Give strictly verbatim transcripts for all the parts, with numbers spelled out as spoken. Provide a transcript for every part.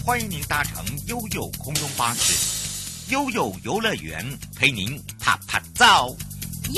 欢迎您搭乘悠悠空中巴士，悠悠游乐园陪您啪啪照， 耶！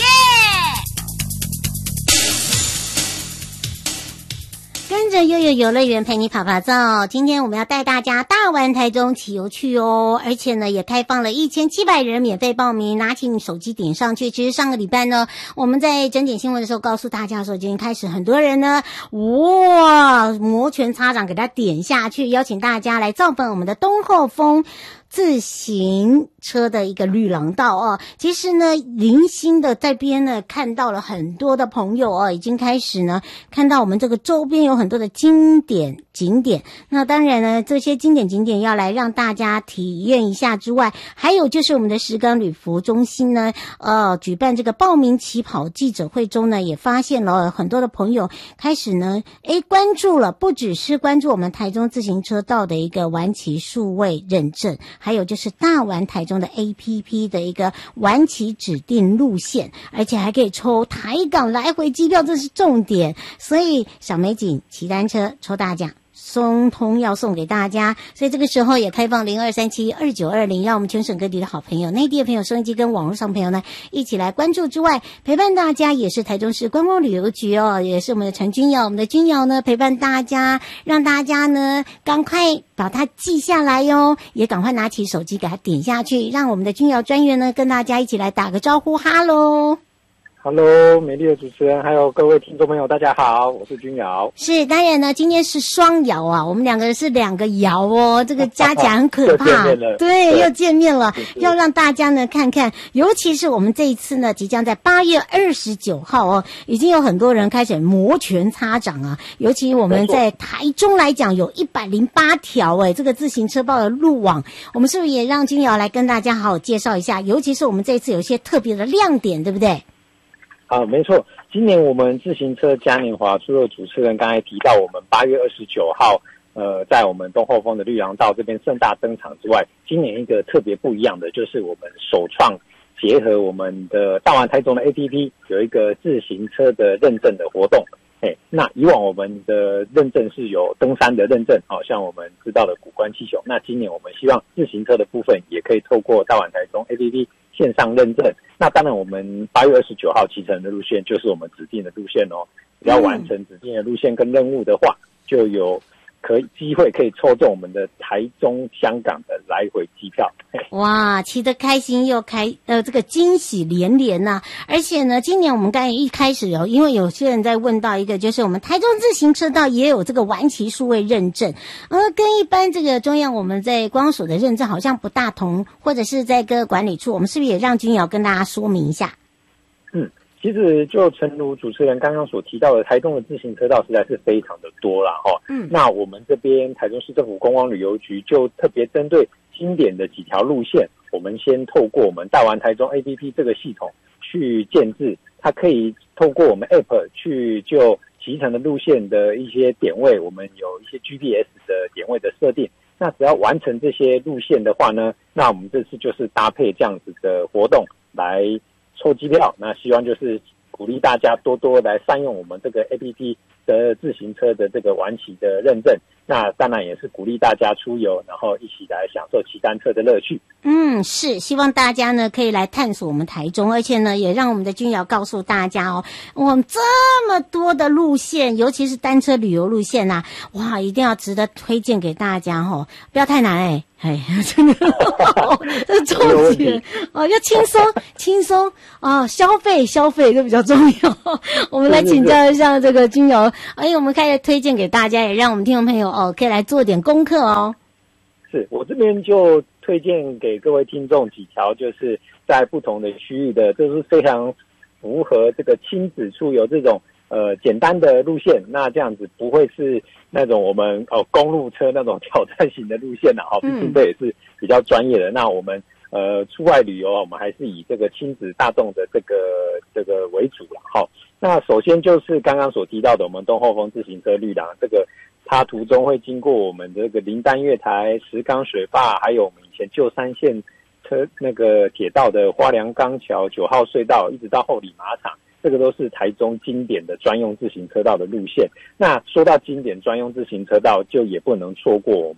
跟着悠悠游乐园陪你跑跑照，今天我们要带大家大玩台中骑游去哦，而且呢也开放了一千七百人免费报名，拿起你手机点上去。其实上个礼拜呢，我们在整点新闻的时候告诉大家说，今天开始很多人呢，哇，摩拳擦掌给他点下去，邀请大家来造访我们的东后峰自行车的一个绿廊道哦。其实呢，零星的在边呢看到了很多的朋友哦，已经开始呢看到我们这个周边有很多的经典景点。那当然呢，这些经典景点要来让大家体验一下之外，还有就是我们的石冈旅服中心呢，呃，举办这个报名起跑记者会中呢，也发现了很多的朋友开始呢，诶，关注了，不只是关注我们台中自行车道的一个玩骑数位认证。还有就是大玩台中的 A P P 的一个玩骑指定路线，而且还可以抽台港来回机票，这是重点。所以小美景骑单车抽大奖，通通要送给大家。所以这个时候也开放零二三七二九二零，让我们全省各地的好朋友、内地的朋友、收音机跟网络上朋友呢一起来关注之外，陪伴大家也是台中市观光旅游局哦，也是我们的陈君瑶，我们的君瑶呢陪伴大家，让大家呢赶快把它记下来哟，也赶快拿起手机给它点下去，让我们的君瑶专员呢跟大家一起来打个招呼，哈喽。 Hello， 美丽的主持人，还有各位听众朋友，大家好，我是君瑶。 是，当然呢，今天是双瑶啊，我们两个是两个瑶哦，这个加起来很可怕。 又见面了， 对， 对， 又见面了， 是是要让大家呢看看，尤其是我们这一次呢，即将在八月二十九号哦，已经有很多人开始摩拳擦掌啊，尤其我们在台中来讲，有一百零八条哎，这个自行车道的路网，我们是不是也让君瑶来跟大家好好介绍一下？尤其是我们这一次有一些特别的亮点，对不对？ 啊，没错，今年我们自行车嘉年华，除了主持人刚才提到我们八月二十九号，呃，在我们东后峰的绿廊道这边盛大登场之外，今年一个特别不一样的就是我们首创结合我们的大玩台中的 A P P， 有一个自行车的认证的活动。哎，那以往我们的认证是有登山的认证，好、哦、像我们知道的古关七雄。那今年我们希望自行车的部分也可以透过大玩台中 A P P 线上认证。那当然，我们八月二十九号骑乘的路线就是我们指定的路线哦。只要完成指定的路线跟任务的话，就有可以机会可以抽中我们的台中、香港的来回机票。 哇，骑得开心又开呃，这个惊喜连连呐、啊！而且呢，今年我们刚才一开始有，因为有些人在问到一个，就是我们台中自行车道也有这个玩骑数位认证，呃，跟一般这个中央我们在观光署的认证好像不大同，或者是在各管理处，我们是不是也让君瑶跟大家说明一下？ 嗯。其实就诚如主持人刚刚所提到的，台中的自行车道实在是非常的多啦齁。嗯，那我们这边台中市政府观光旅游局就特别针对经典的几条路线，我们先透过我们大玩台中 A P P 这个系统去建制，它可以透过我们 App 去就骑乘的路线的一些点位，我们有一些 G P S 的点位的设定。那只要完成这些路线的话呢，那我们这次就是搭配这样子的活动来抽机票，那希望就是鼓励大家多多来善用我们这个 A P P 的自行车的这个玩骑的认证。那当然也是鼓励大家出游，然后一起来享受骑单车的乐趣。 嗯，是希望大家呢可以来探索我们台中，而且呢也让我们的君瑶告诉大家哦，我们这么多的路线，尤其是单车旅游路线呐、啊，哇，一定要值得推荐给大家哦，不要太难哎、欸，哎，真的，这是重点哦，要轻松轻松啊，消费消费这比较重要。我们来请教一下这个君瑶，哎，我们开始推荐给大家，也让我们听众朋友哦可以来做点功课哦。 是我这边就推荐给各位听众几条，就是在不同的区域的，就是非常符合这个亲子出游这种呃简单的路线。那这样子不会是那种我们哦公路车那种挑战型的路线啦，哦，毕竟这也是比较专业的。那我们呃出外旅游，我们还是以这个亲子大众的这个这个为主啦。好，那首先就是刚刚所提到的我们东后峰自行车绿廊，这个它途中会经过我们这个林丹月台、石冈水坝，还有我们以前旧三线车那个铁道的花梁钢桥、九号隧道，一直到后里马场，这个都是台中经典的专用自行车道的路线。那说到经典专用自行车道，就也不能错过我们台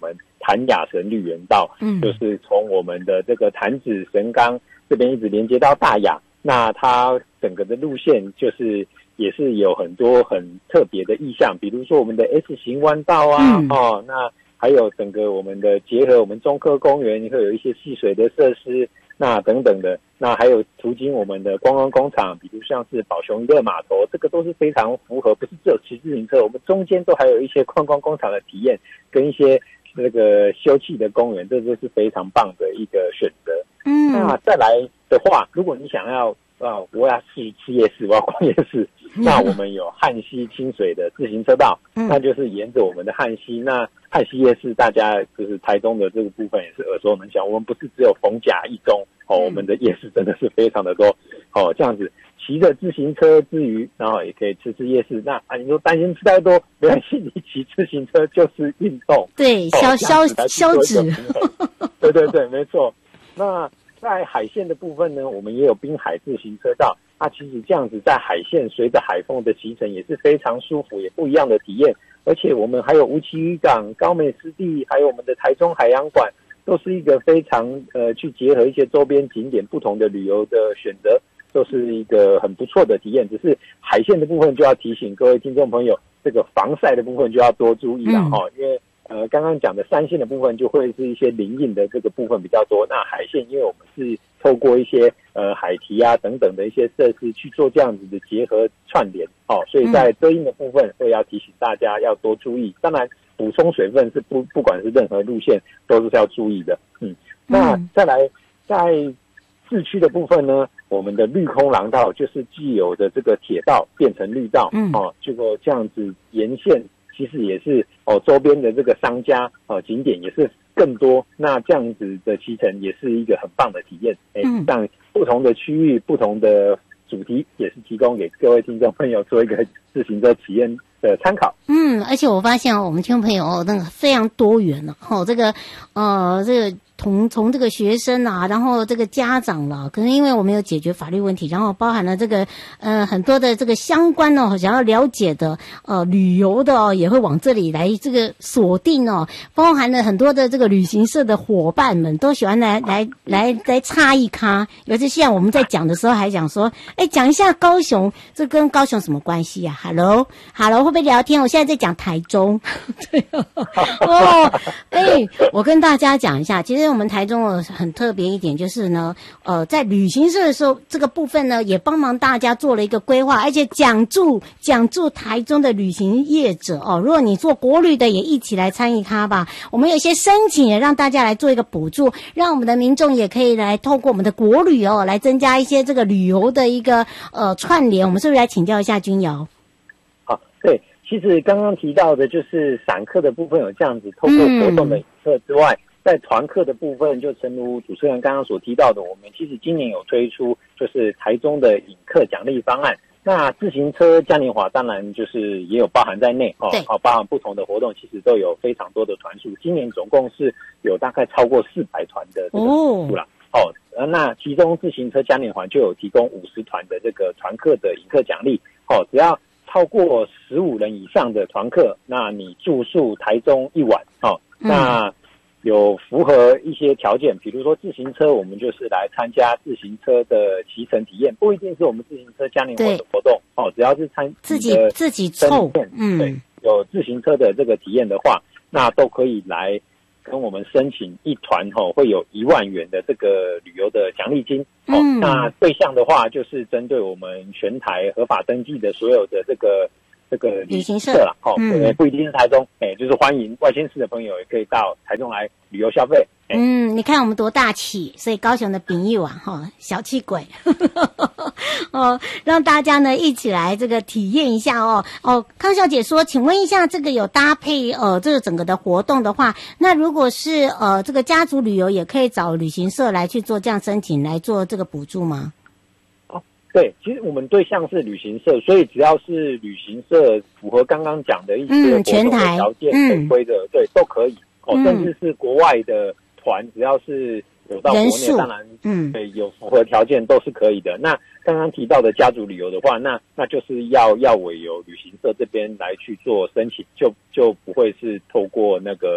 潭雅神绿园道，嗯，就是从我们的这个潭子神冈这边一直连接到大雅，那它整个的路线就是也是有很多很特别的意象，比如说我们的 S 型弯道啊，嗯、哦，那还有整个我们的结合我们中科公园会有一些戏水的设施，那等等的，那还有途经我们的观光工厂，比如像是宝熊娱乐码头，这个都是非常符合，不是只有骑自行车，我们中间都还有一些观光工厂的体验，跟一些那个休憩的公园，这都是非常棒的一个选择。嗯，那再来的话，如果你想要啊，我要去吃夜市，我要逛夜市，那我们有旱溪清水的自行车道，嗯、那就是沿着我们的旱溪。那旱溪夜市，大家就是台中的这个部分也是耳熟能详。我们不是只有逢甲一中哦，我们的夜市真的是非常的多哦。这样子骑着自行车之余，然后也可以吃吃夜市。那啊，你说担心吃太多，没关系，你骑自行车就是运动， 对，消消消脂。 对对对，没错。那在海线的部分呢，我们也有滨海自行车道。那其实这样子在海线随着海风的骑乘也是非常舒服，也不一样的体验。而且我们还有无期渔港、高美湿地，还有我们的台中海洋馆，都是一个非常呃去结合一些周边景点不同的旅游的选择，都是一个很不错的体验。只是海线的部分就要提醒各位听众朋友，这个防晒的部分就要多注意了哈、嗯，因为呃刚刚讲的山线的部分就会是一些林荫的这个部分比较多，那海线因为我们是透过一些呃海堤啊等等的一些设施去做这样子的结合串联哦，所以在遮阴的部分会要提醒大家要多注意。当然补充水分是不不管是任何路线都是要注意的。嗯，那再来在市区的部分呢，我们的绿空廊道就是既有的这个铁道变成绿道，嗯哦，结果这样子沿线其实也是哦周边的这个商家哦景点也是更多，那这样子的骑乘也是一个很棒的体验。哎，让不同的区域、不同的主题也是提供给各位听众朋友做一个自行车体验的参考。 嗯，而且我发现哦，我们听众朋友哦，那个非常多元了、哦。这个呃，这个从从这个学生啊，然后这个家长了，可能因为我们有解决法律问题，然后包含了这个呃很多的这个相关哦，想要了解的呃旅游的哦，也会往这里来这个锁定哦，包含了很多的这个旅行社的伙伴们都喜欢来来来来插一咖。尤其像我们在讲的时候，还讲说，哎，讲一下高雄，这跟高雄什么关系啊 ？Hello，Hello， Hello, 会不会聊天？我现在在讲台中，对哦，哎，我跟大家讲一下，其实我们台中很特别一点，就是呢，呃，在旅行社的时候，这个部分呢，也帮忙大家做了一个规划，而且讲助讲助台中的旅行业者哦，如果你做国旅的，也一起来参与它吧。我们有一些申请，也让大家来做一个补助，让我们的民众也可以来透过我们的国旅哦，来增加一些这个旅游的一个呃串联。我们是不是来请教一下君瑶？ 好，对。其实刚刚提到的就是散客的部分有这样子透过活动的引客之外、嗯、在团客的部分就诚如主持人刚刚所提到的，我们其实今年有推出就是台中的引客奖励方案，那自行车嘉年华当然就是也有包含在内哦，哦，包含不同的活动其实都有非常多的团数，今年总共是有大概超过四百团的这个团数啦。哦哦，那其中自行车嘉年华就有提供五十团的这个团客的引客奖励哦，只要超过十五人以上的团客，那你住宿台中一晚哦，那有符合一些条件，比如说自行车，我们就是来参加自行车的骑乘体验，不一定是我们自行车嘉年华的活动哦，只要是参自己自己凑， 嗯，对，有自行车的这个体验的话，那都可以来跟我们申请一团哦，会有一万元的这个旅游的奖励金。哦，嗯、那对象的话就是针对我们全台合法登记的所有的这个这个旅行社啦，哦，嗯、不一定是台中，哎，就是欢迎外县市的朋友也可以到台中来旅游消费。 嗯，你看我们多大气，所以高雄的朋友啊，哈，小气鬼，哦，让大家呢一起来这个体验一下哦。哦，康小姐说，请问一下，这个有搭配呃这个整个的活动的话，那如果是呃这个家族旅游，也可以找旅行社来去做这样申请来做这个补助吗？ 哦，对，其实我们对象是旅行社，所以只要是旅行社符合刚刚讲的一些活动的条件正规的，嗯、对，都可以哦，嗯、甚至是国外的。团只要是有到国内，当然，嗯，对，有符合条件都是可以的。那刚刚提到的家族旅游的话，那那就是要要委由旅行社这边来去做申请，就就不会是透过那个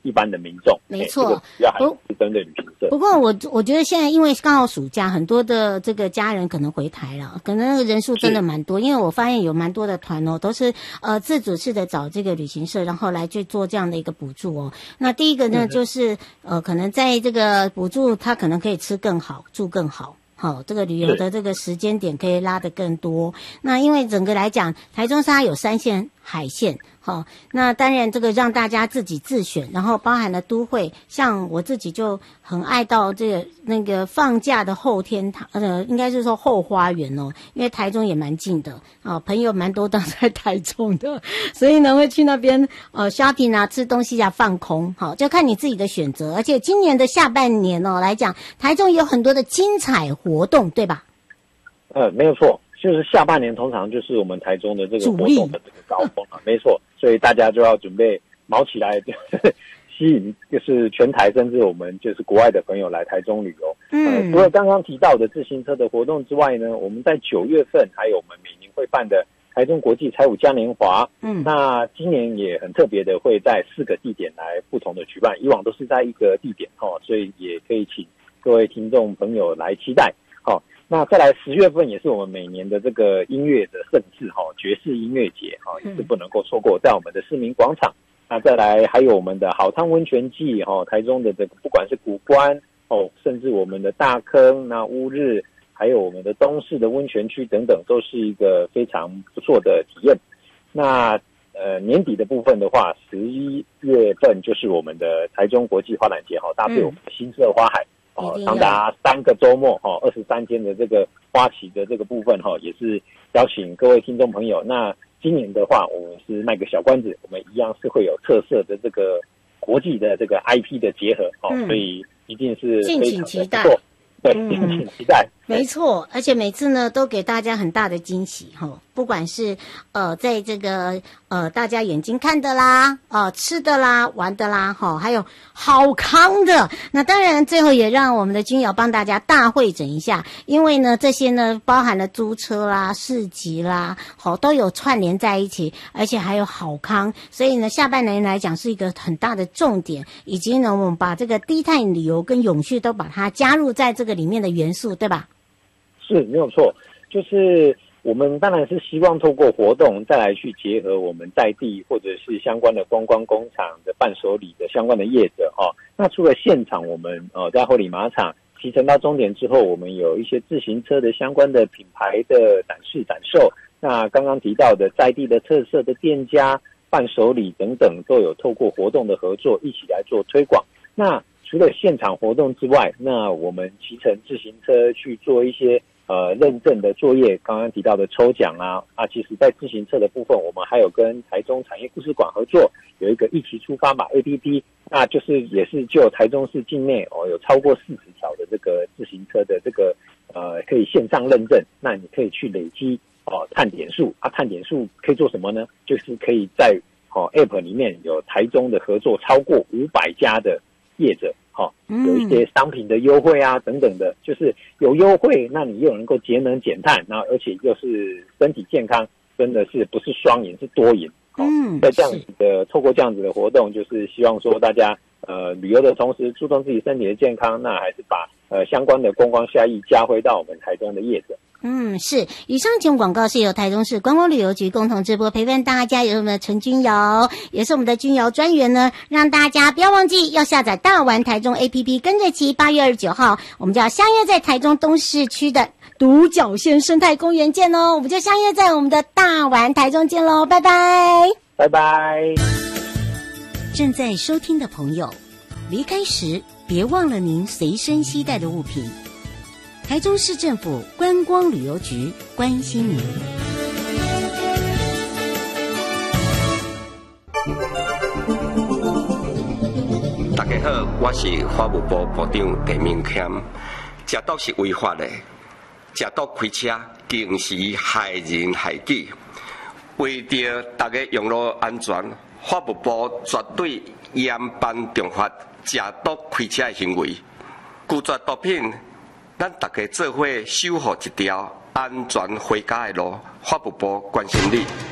一般的民众。 没错， 这个主要还是针对旅行社。 不过我我觉得现在因为刚好暑假，很多的这个家人可能回台了，可能那个人数真的蛮多。因为我发现有蛮多的团哦，都是呃自主式的找这个旅行社，然后来去做这样的一个补助哦。那第一个呢，嗯、就是呃可能在这个补助，他可能可以吃更好，住更好。好，这个旅游的这个时间点可以拉得更多。那因为整个来讲，台中它有山线、海线，好，那当然这个让大家自己自选，然后包含了都会，像我自己就很爱到这个那个放假的后天堂，呃，应该是说后花园哦，因为台中也蛮近的啊，朋友蛮多都在台中的，所以呢会去那边呃 shopping 啊，吃东西啊，放空，好，就看你自己的选择。而且今年的下半年哦来讲，台中有很多的精彩活动，对吧？ 呃，没有错，就是下半年通常就是我们台中的这个活动的这个高峰啊，没错，所以大家就要准备毛起来，就是吸引就是全台甚至我们就是国外的朋友来台中旅游。嗯、呃，除了刚刚提到的自行车的活动之外呢，我们在九月份还有我们每年会办的台中国际彩舞嘉年华。嗯，那今年也很特别的会在四个地点来不同的举办，以往都是在一个地点哦，所以也可以请各位听众朋友来期待。好，那再来十月份也是我们每年的这个音乐的盛事哈，爵士音乐节哈，也是不能够错过，在我们的市民广场。那再来还有我们的好汤温泉季哈，台中的这个不管是古关哦，甚至我们的大坑、那乌日，还有我们的东势的温泉区等等，都是一个非常不错的体验。那呃年底的部分的话，十一月份就是我们的台中国际花篮节哈，搭配我们的新色花海。哦，长达三个周末哈，二十三天的这个花期的这个部分哈，也是邀请各位听众朋友。那今年的话，我们是卖个小关子，我们一样是会有特色的这个国际的这个 I P 的结合哦，嗯、所以一定是敬请期待。 对，敬请期待。 没错，而且每次呢都给大家很大的惊喜哈，不管是呃在这个呃大家眼睛看的啦，呃吃的啦，玩的啦，哈，还有好康的。那当然最后也让我们的君瑶帮大家大汇整一下，因为呢这些呢包含了租车啦、市集啦，好都有串联在一起，而且还有好康，所以呢下半年来讲是一个很大的重点，以及呢我们把这个低碳旅游跟永续都把它加入在这个里面的元素，对吧？ 是没有错，就是我们当然是希望透过活动再来去结合我们在地或者是相关的观光工厂的伴手礼的相关的业者哦。那除了现场我们呃在后里马场骑乘到终点之后，我们有一些自行车的相关的品牌的展示展售。那刚刚提到的在地的特色的店家、伴手礼等等，都有透过活动的合作一起来做推广。那除了现场活动之外，那我们骑乘自行车去做一些呃认证的作业，刚刚提到的抽奖啊啊，其实在自行车的部分，我们还有跟台中产业故事馆合作，有一个一起出发吧 A P P， 那就是也是就台中市境内哦有超过四十条的这个自行车的这个呃可以线上认证，那你可以去累积哦碳点数啊，碳点数可以做什么呢？就是可以在哦 App 里面有台中的合作超过五百家的业者，好、哦，有一些商品的优惠啊等等的，就是有优惠，那你又能够节能减碳，然后而且又是身体健康，真的是不是双赢是多赢。哦、嗯，在这样子的透过这样子的活动，就是希望说大家呃旅游的同时注重自己身体的健康，那还是把呃相关的观光效益加回到我们台中的业者。 嗯，是。以上节目广告是由台中市观光旅游局共同直播，陪伴大家有我们的陈君瑶，也是我们的君瑶专员呢，让大家不要忘记要下载大玩台中 A P P， 跟着骑。八月二十九号，我们就要相约在台中东市区的独角仙生态公园见喽！我们就相约在我们的大玩台中见喽，拜拜， 拜拜。 正在收听的朋友，离开时别忘了您随身携带的物品。台中市政府观光旅游局关心您。 大家好，我是法务部部长陈明谦。食毒是违法的，食毒开车更是害人害己。为着大家用路安全，法务部绝对严办重罚食毒开车的行为。拒绝毒品。咱大家做伙守护一条安全回家的路，法务部关心你。